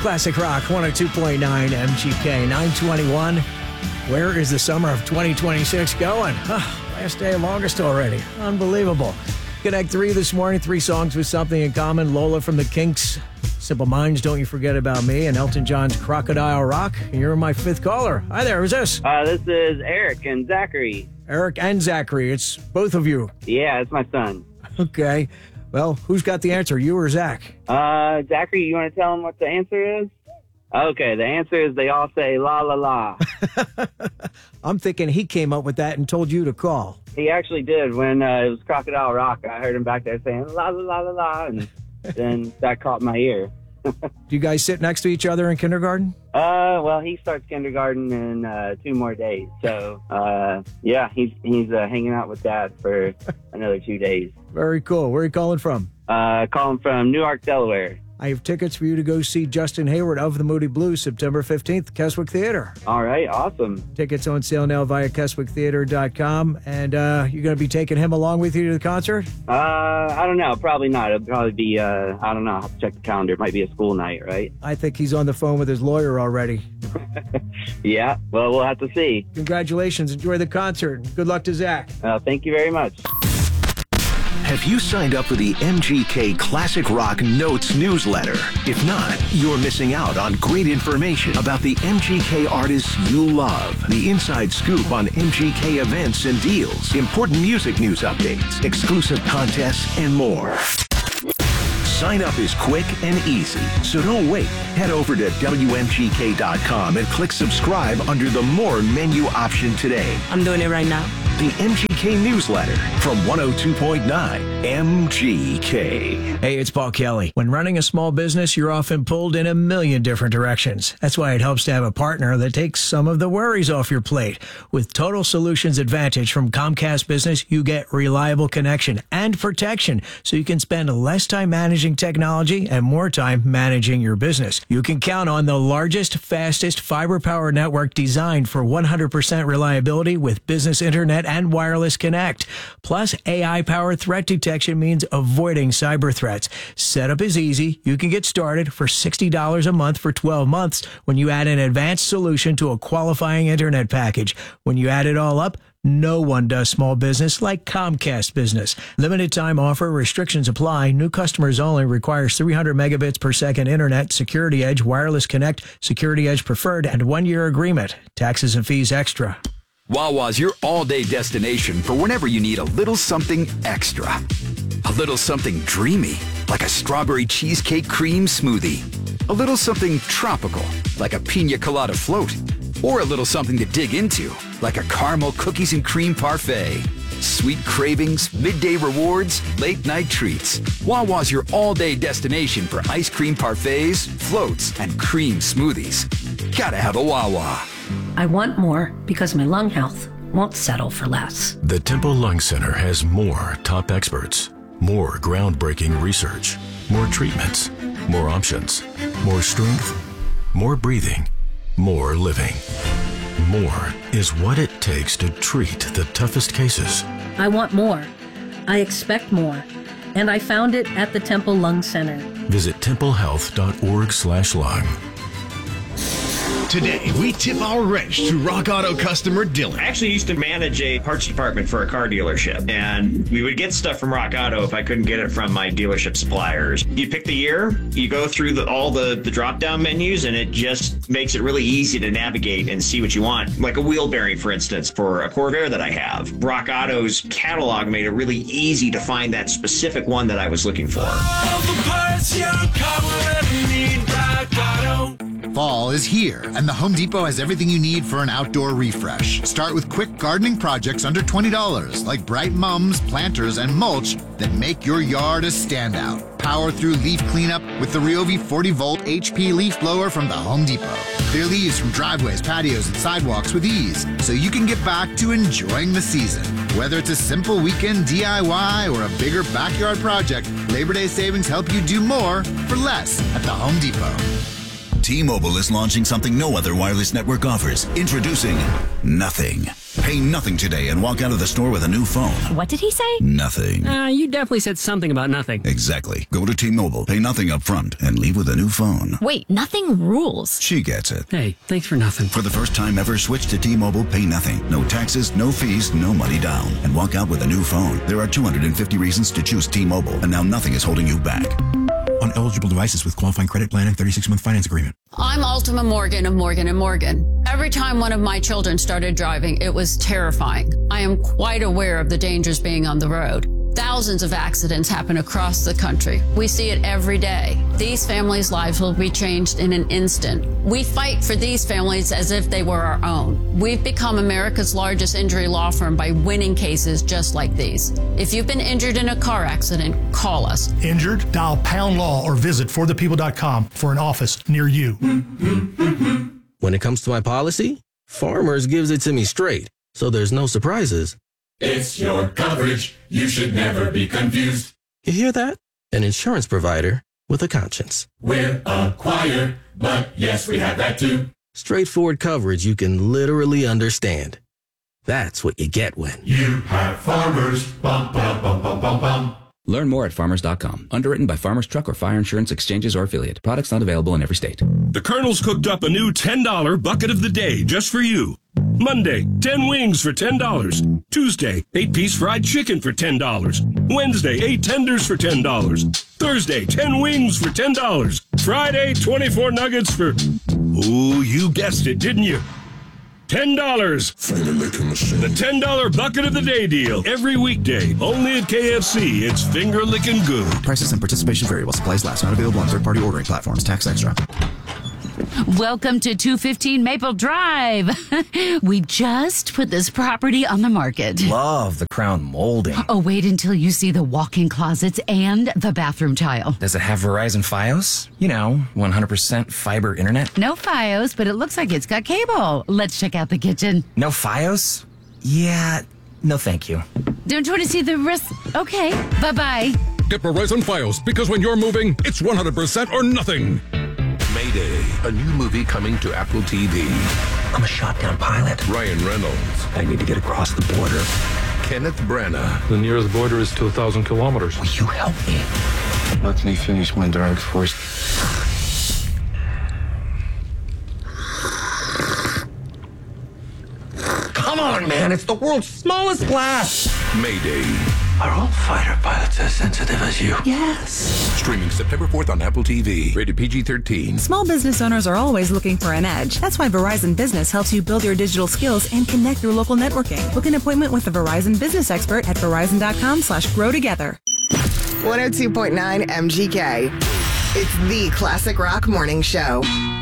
Classic Rock 102.9 MGK 921. Where is the summer of 2026 going? Last day of August already. Unbelievable. Connect 3 this morning. 3 songs with something in common. Lola from the Kinks, Simple Minds, Don't You Forget About Me, and Elton John's Crocodile Rock. And you're my 5th caller. Hi there. Who's this? This is Eric and Zachary. Eric and Zachary. It's both of you. Yeah, it's my son. Okay. Well, who's got the answer, you or Zach? Zachary, you want to tell him what the answer is? Okay, the answer is they all say la la la. I'm thinking he came up with that and told you to call. He actually did when it was Crocodile Rock. I heard him back there saying la la la la la, and then that caught my ear. Do you guys sit next to each other in kindergarten? Well, he starts kindergarten in 2 more days. So, yeah, he's hanging out with Dad for another 2 days. Very cool. Where are you calling from? Calling from Newark, Delaware. I have tickets for you to go see Justin Hayward of the Moody Blues September 15th, Keswick Theater. All right, awesome. Tickets on sale now via KeswickTheater.com. And you're going to be taking him along with you to the concert? I don't know. Probably not. It'll probably be, I don't know. I'll have to check the calendar. It might be a school night, right? I think he's on the phone with his lawyer already. Yeah, well, we'll have to see. Congratulations. Enjoy the concert. Good luck to Zach. Thank you very much. Have you signed up for the MGK Classic Rock Notes newsletter? If not, you're missing out on great information about the MGK artists you love, the inside scoop on MGK events and deals, important music news updates, exclusive contests, and more. Sign up is quick and easy, so don't wait. Head over to WMGK.com and click subscribe under the More menu option today. I'm doing it right now. The MGK newsletter from 102.9 MGK. Hey, it's Paul Kelly. When running a small business, you're often pulled in a million different directions. That's why it helps to have a partner that takes some of the worries off your plate. With Total Solutions Advantage from Comcast Business, you get reliable connection and protection, so you can spend less time managing technology and more time managing your business. You can count on the largest, fastest fiber power network designed for 100% reliability with business internet and wireless connect. Plus, AI-powered threat detection means avoiding cyber threats. Setup is easy. You can get started for $60 a month for 12 months when you add an advanced solution to a qualifying internet package. When you add it all up, no one does small business like Comcast Business. Limited time offer. Restrictions apply. New customers only. Requires 300 megabits per second internet, Security Edge, Wireless Connect, Security Edge Preferred, and 1-year agreement. Taxes and fees extra. Wawa's your all-day destination for whenever you need a little something extra. A little something dreamy, like a strawberry cheesecake cream smoothie. A little something tropical, like a pina colada float. Or a little something to dig into, like a caramel cookies and cream parfait. Sweet cravings, midday rewards, late-night treats. Wawa's your all-day destination for ice cream parfaits, floats, and cream smoothies. Gotta have a Wawa. I want more because my lung health won't settle for less. The Temple Lung Center has more top experts, more groundbreaking research, more treatments, more options, more strength, more breathing, more living. More is what it takes to treat the toughest cases. I want more. I expect more. And I found it at the Temple Lung Center. Visit templehealth.org/lung. Today, we tip our wrench to Rock Auto customer Dylan. I actually used to manage a parts department for a car dealership, and we would get stuff from Rock Auto if I couldn't get it from my dealership suppliers. You pick the year, you go through all the drop-down menus, and it just makes it really easy to navigate and see what you want. Like a wheel bearing, for instance, for a Corvair that I have. Rock Auto's catalog made it really easy to find that specific one that I was looking for. All the parts your car will ever need, Rock Auto. Fall is here, and the Home Depot has everything you need for an outdoor refresh. Start with quick gardening projects under $20, like bright mums, planters, and mulch that make your yard a standout. Power through leaf cleanup with the Ryobi 40-volt HP leaf blower from the Home Depot. Clear leaves from driveways, patios, and sidewalks with ease, so you can get back to enjoying the season. Whether it's a simple weekend DIY or a bigger backyard project, Labor Day savings help you do more for less at the Home Depot. T-Mobile is launching something no other wireless network offers. Introducing Nothing. Pay nothing today and walk out of the store with a new phone. What did he say? Nothing. You definitely said something about nothing. Exactly. Go to T-Mobile, pay nothing up front, and leave with a new phone. Wait, nothing rules. She gets it. Hey, thanks for nothing. For the first time ever, switch to T-Mobile, pay nothing. No taxes, no fees, no money down. And walk out with a new phone. There are 250 reasons to choose T-Mobile, and now nothing is holding you back. On eligible devices with qualifying credit plan and 36-month finance agreement. I'm Ultima Morgan of Morgan & Morgan. Every time one of my children started driving, it was terrifying. I am quite aware of the dangers being on the road. Thousands of accidents happen across the country. We see it every day. These families' lives will be changed in an instant. We fight for these families as if they were our own. We've become America's largest injury law firm by winning cases just like these. If you've been injured in a car accident, call us. Injured? Dial Pound Law or visit forthepeople.com for an office near you. When it comes to my policy, Farmers gives it to me straight, so there's no surprises. It's your coverage. You should never be confused. You hear that? An insurance provider with a conscience. We're Acquire, but yes, we have that too. Straightforward coverage you can literally understand. That's what you get when you have Farmers. Bum, bum, bum, bum, bum, bum. Learn more at farmers.com. Underwritten by Farmers Truck or Fire Insurance Exchanges or Affiliate. Products not available in every state. The Colonel's cooked up a new $10 bucket of the day just for you. Monday, 10 wings for $10. Tuesday, 8-piece fried chicken for $10. Wednesday, 8 tenders for $10. Thursday, 10 wings for $10. Friday, 24 nuggets for... Ooh, you guessed it, didn't you? $10. The $10 bucket of the day deal. Every weekday. Only at KFC. It's finger-licking good. Prices and participation variable. Supplies last. Not available on third-party ordering platforms. Tax extra. Welcome to 215 Maple Drive. We just put this property on the market. Love the crown molding. Oh, wait until you see the walk-in closets and the bathroom tile. Does it have Verizon Fios? You know, 100% fiber internet? No Fios, but it looks like it's got cable. Let's check out the kitchen. No Fios? Yeah, no thank you. Don't you want to see the rest? Okay, bye-bye. Get Verizon Fios, because when you're moving, it's 100% or nothing. Mayday, a new movie coming to Apple TV. I'm a shotgun pilot. Ryan Reynolds. I need to get across the border. Kenneth Branagh. The nearest border is 2,000 kilometers. Will you help me? Let me finish my drink first. Come on, man. It's the world's smallest glass. Mayday. Are all fighter pilots as sensitive as you? Yes. Streaming September 4th on Apple TV. Rated PG-13. Small business owners are always looking for an edge. That's why Verizon Business helps you build your digital skills and connect through local networking. Book an appointment with a Verizon business expert at verizon.com/grow together. 102.9 MGK. It's the classic rock morning show.